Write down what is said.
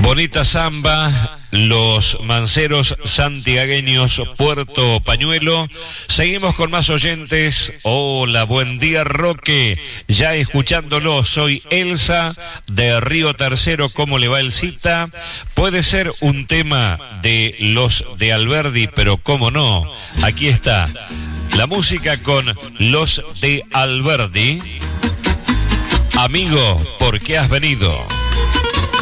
Bonita samba, los manceros santiagueños, Puerto Pañuelo. Seguimos con más oyentes. Hola, buen día, Roque. Ya escuchándolo, soy Elsa de Río Tercero. ¿Cómo le va el cita? Puede ser un tema de los de Alberdi, pero cómo no. Aquí está la música con los de Alberdi. Amigo, ¿por qué has venido?